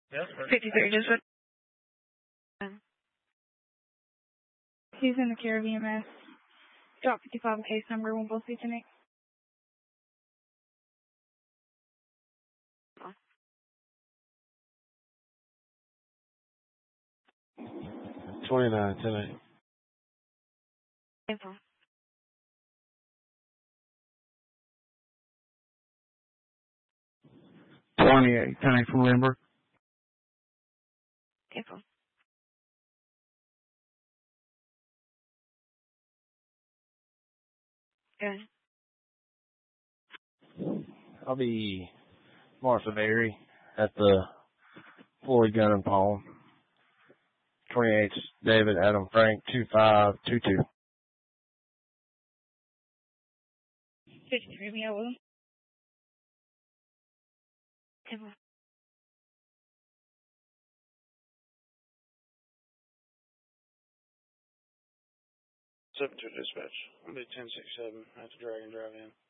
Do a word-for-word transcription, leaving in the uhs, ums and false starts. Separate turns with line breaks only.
Yes,
fifty-three, just what?
He's in the care of E M S. Drop fifty-five case number, one both seats in it.
twenty-nine, ten eight.
April.
twenty-eight, ten eight from Lindbergh.
April. Good.
I'll be Martha Berry at the Floyd Gun and Palm. twenty-eight, David Adam Frank, two five two two.
fifty-three, Mia Williams.
April.
seven two dispatch. I'll be ten six seven at the Dragon Drive-In.